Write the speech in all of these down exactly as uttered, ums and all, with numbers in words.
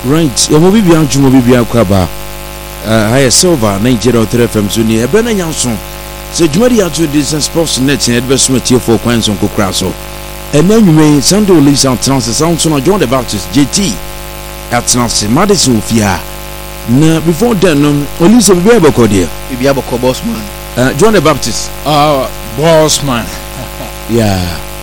Right, you will be beyond you will be beyond Kwaba. I silver Nigeria three F M Zuni, a Bena Yanson. So Jumaria to this sports net in advertisement here for Queens on Cocraso. And then you may Sunday release on Trans Sounds on John the Baptist J T at Trans Madison Fia. Now before then, Olisa will be able to dear. We be able to bossman. Uh, John the Baptist. Uh, bossman. Yeah.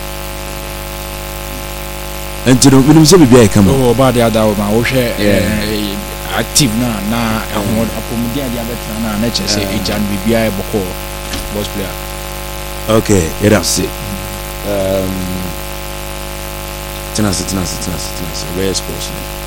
And to know, we don't say we be come. Oh, about the other one, I share active now. Now, I want a Pomudia, the other Trana, nature say, a Jan B B I Boko, boss player. Okay, that's it. Um, Tenacity, tenacity, tenacity, tenacity, very sports.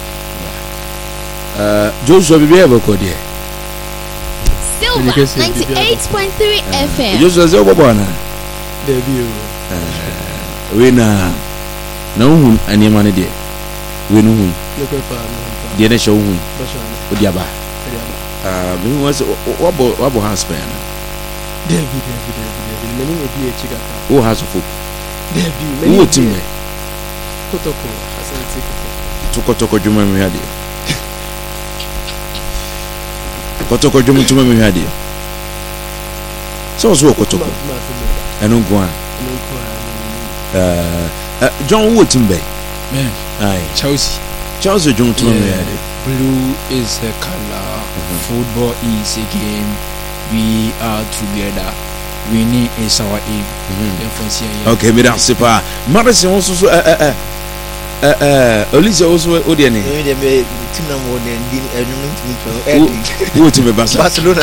Uh, Joshua be able to dear. Silver ninety-eight point three F M. Joshua is over one. Debut. Winner. No one, and your money dear. We know who. The initial win. With Yaba. Uh, we was what about husband? David, David, David. Many will be a chicken. Who has a foot? David, who to me? Kotoko, as I say. Tokotoko Juma Mihadi. Kotoko Juma Juma Mihadi. So, so Kotoko. I don't go on. Uh, John Wootenbay. Man, aye. Chelsea. Chelsea John to me. Blue is a color. Mm-hmm. Football is a game. We are together. Winning is our aim. Mm-hmm. Okay, me that's it. Madison also so uh uh uh uh Olisa also Odiane. Team number one and who to me Barcelona.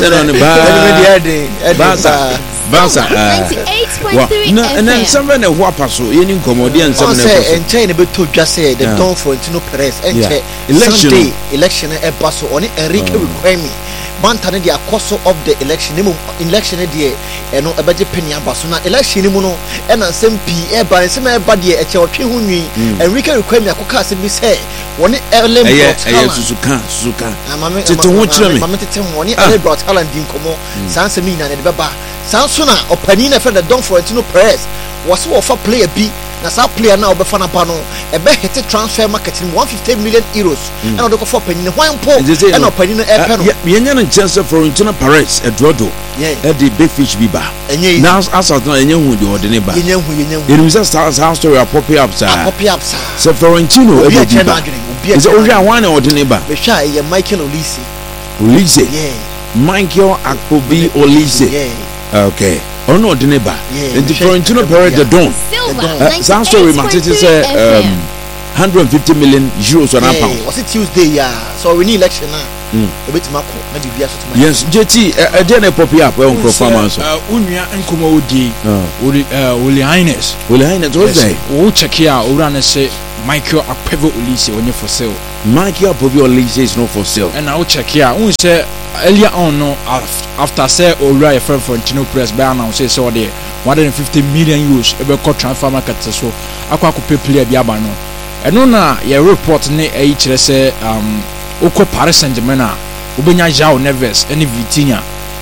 Barcelona. Barca. ninety-eight point three no, and then someone a whopper so any comedian someone and China be to just say the Don Florentino Perez and election election a basso on it Enrique Requemi Bantane the acoso of the election election day and no about penny basuna election no and some P air by some body a church huni Enrique Requemi akoka se bi say one early Suzuka Suzuka to watch me mama tete one early brought talent din komo sanse mi na ne baba Sansona opanina for the Don Florentino Perez was offer player B na sa player now be fana pa no e be hit transfer market in one hundred fifty million euros and o dey for panina hwan po and opanina e pe no ye nya no chance Florentino Perez Eduardo e dey big fish bi ba now as out na nya hu dey ordinary ba nya hu nya hu it was just how story pop up sir pop up sir so Florentino e dey ba is it only one ordinary ba be sha e Michael Olise Olise yeah Michael Akpobi Olise yeah. Okay. Oh no, Dineba. And the Florentino Perez the Don. Sounds so romantic. It's a um, one hundred fifty million euros on our pound. Was it Tuesday? Yeah. So we need election now. A bit Marco. Maybe we are so much. Yes, J T. A day pop up. Where on performance? Unia and Kumo Udi. Uli Uli Highness. Uli Highness. What say? Oh, check here. Urana say Michael Akpevo Olise when you for sale. Michael Akpevo Olise is not for sale. And I'll check here. Un say earlier on no after say Uri from Florentino Perez by now say so there one hundred fifty million euros e be co transfer market so akwa ko pay player bi aba no eno na ye report ne e kire say um uko Paris Saint-Germain a obenya João Neves ene Vitinha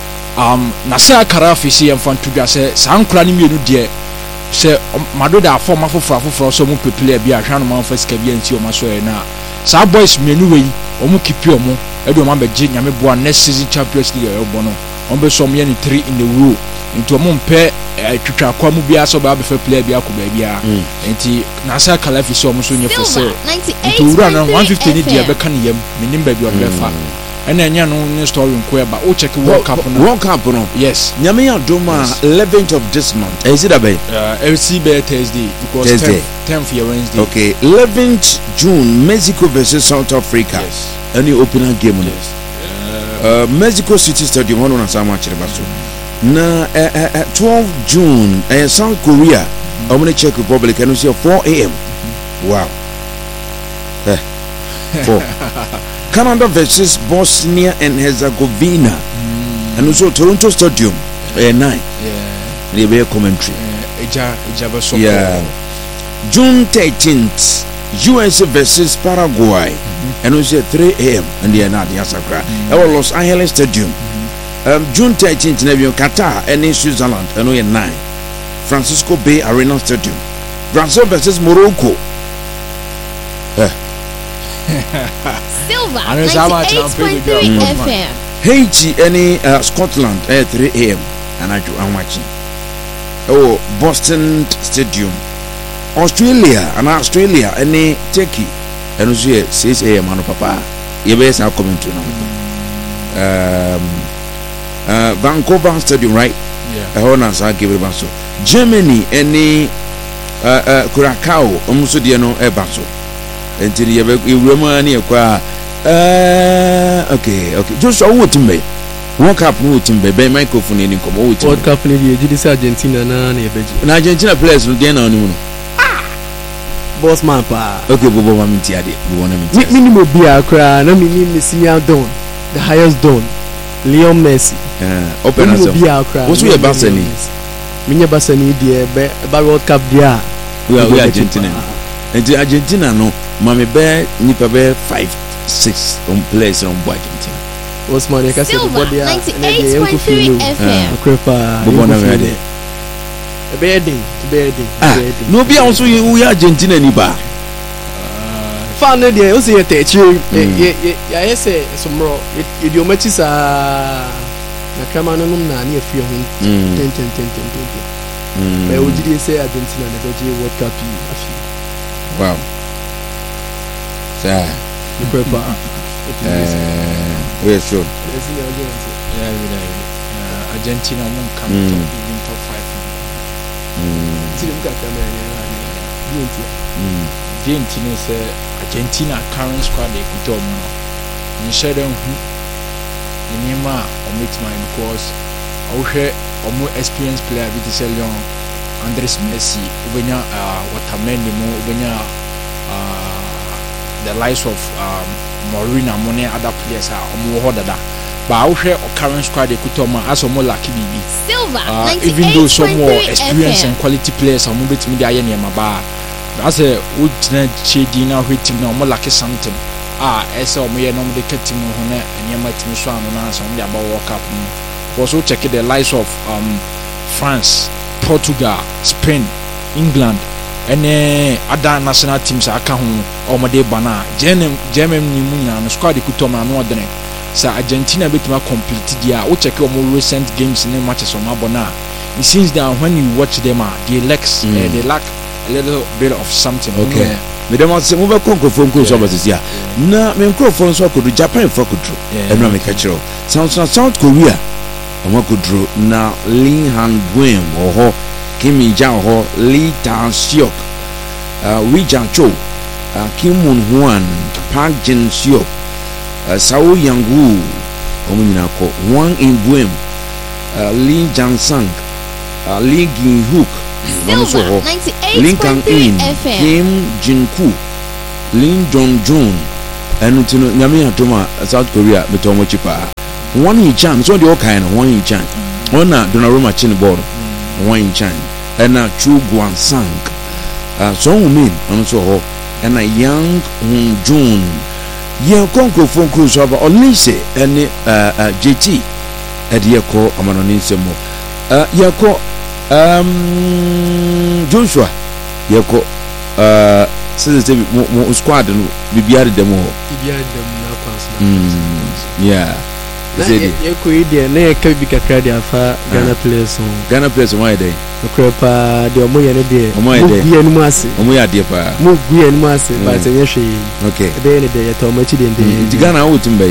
um na say akara afisi em fan to bia say sankura ne mienu de say madoda form afoforo afoforo so mo pay player bi a hwa no man first ka bi anti o ma so e na sa boys mienu we omo kipi omo edo man be je nyame boa next season Champions League e bo no on be some year three in a row into omo mpe twitwa kwa mu bia so ba be fa player bia ko ba bia enti na sa kala fi so omo so nye for say into run one hundred fifty ni dia be kan yam minim ba bi o be fa ena enya no ne story nko e ba o check World Cup no World Cup no yes nyame ya doma eleventh of this month is it about uh L C be Thursday because tenth for Wednesday okay eleventh June Mexico versus South Africa yes any opener game on this uh Mexico City Stadium one on Sama Chiribaso na twelfth June uh, South Korea I'm going to Czech Republic and we see four a.m. wow eh four Canada versus Bosnia and Herzegovina mm. and also Toronto Stadium uh, nine yeah they be a commentary eja eja yeah June thirteenth U S A versus Paraguay mm-hmm. and we say three a.m. and they are not the Asakra our Los Angeles Stadium mm-hmm. um, June thirteenth in Qatar and in Switzerland and we are nine Francisco Bay Arena Stadium Brazil versus Morocco eh Silver I know some much ninety-eight point three I'm F M. Haiti any uh, Scotland at three a.m. and I do I'm watching. Oh, Boston Stadium. Australia and Australia any Turkey and also six a.m. and papa. You best now coming to now. Um uh Vancouver Stadium, right? Yeah. I want to give it back so. Germany any uh uh Curacao almost the no e back so. Until you Romania kwa uh okay okay just so what me World Cup no team be microphone any come what World Cup ni dey this Argentina na na ebeji na Argentina players no dey na onu no ah boss man pa okay bobo ma minti ade we want minti mi ni mo bia kra na mi ni senior don the highest don Lionel Messi uh open as what's your Barcelona mi nya Barcelona dey be ba World Cup dia we are Argentina and Argentina no mami be nipa be five six on players on Argentina. What's my name? Silver ninety-eight point three F M. Crepa. Bobo na ready. Bedding, bedding, bedding. No be also we Argentina ni ba. Fan dey o say techi. Ye ye ya say somro. Ye di o machi sa na kama no num na na afie ho. ten ten ten ten ten. Mm. But we did say Argentina na be World Cup afie. Wow. Yeah. The Crepa. Uh, we're sure. Yeah, uh, Argentina won't come mm. to even top five. Argentina say Argentina current squad they could tell me. In shadow, in Nima or meet mine because I share a more experienced player with the young Andres Messi, Ubenya, uh, Watamendi, Ubenya, uh, the likes of um, Maureen and many other players are more harder than. But I share a current squad they could tell me as a more lucky baby. Silver, uh, even though some more experienced and quality players are moving to me, I am a bar. As a wood shady now, hitting no more lucky something. Ah, as a mere normal cutting on it, and you might miss one and answer only about World Cup. Also, check the likes of um, France, Portugal, Spain, England. Any other national teams are coming or my day bana. German, German, and squad could tell me another. So Argentina bit more complete. Dia, we check your more recent games in the matches on Mabona. It seems that when you watch them, they lack, mm. uh, they lack a little bit of something. Okay. Me dem say move konko phone call so about here. Na me microphone so could Japan for could draw. And na me catch you. South South Korea. Omo could draw na Lin Han Buem or ho Kim Jang ho Lee Tan Siok. Uh Wee Jang Cho. Uh, Kim Moon Hwan, Park Jin Siok. Uh, Sao Yang Woo. Omo nyina ko Wang In Buem. Uh, Lin Jang Sang. Uh, Lee Gin Hook. Silver ninety-eight point three F M. Kim Jin-koo, Lin Jong-jun, and to Nyami Atoma, South Korea, Betomo Chipa. One in Chan, so the all kind of one in Chan. One na Donnarumma chin board, one in Chan, and na Chu Guan Sang. Uh, so mean, and so ho, and a young Hong Jun. Yan Konko phone cruise over Olise and uh J T at Yako Amanonisemo. Uh Yako um Joshua Yako uh since the mo squad no bibiare dem ho bibiare dem na kwanso yeah Yako ide na e ka bi kakra de afa Ghana players on Ghana players why dey okrepa de omo ye ne de omo ye de gu enu ase omo ya de pa mo gu enu ase but e ye hwe okay e be ne de ye to omo chi de de Ghana wo timbe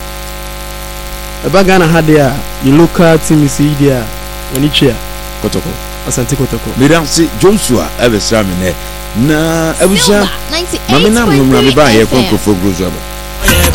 e ba Ghana ha de a you local team is idea oni chia Kotoko Asante Kotoko Madam si Joshua Evesra me ne na abusha ninety-eight Mami na point mo three ba ye F M. konko for grows over